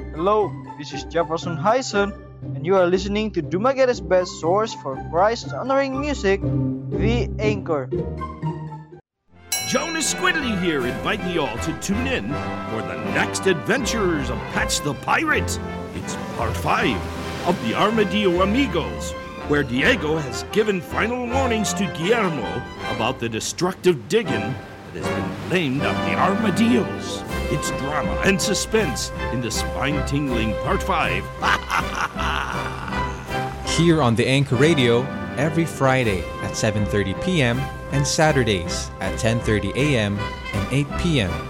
Hello, this is Jefferson Hyson, and you are listening to Dumaguete's best source for Christ honoring music, The Anchor. Jonas Squidley here, inviting you all to tune in for the next adventures of Patch the Pirate. It's part 5 of the Armadillo Amigos, where Diego has given final warnings to Guillermo about the destructive digging that has been blamed on the Armadillos. It's drama and suspense in the spine-tingling part 5. Here on the Anchor Radio, every Friday at 7:30 p.m. and Saturdays at 10:30 a.m. and 8 p.m.